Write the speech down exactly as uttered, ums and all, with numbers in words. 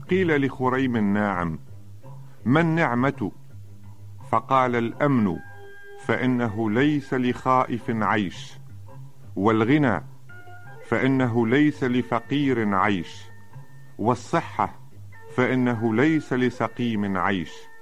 قيل لخريم الناعم: ما النعمة؟ فقال: الأمن، فإنه ليس لخائف عيش، والغنى، فإنه ليس لفقير عيش، والصحة، فإنه ليس لسقيم عيش.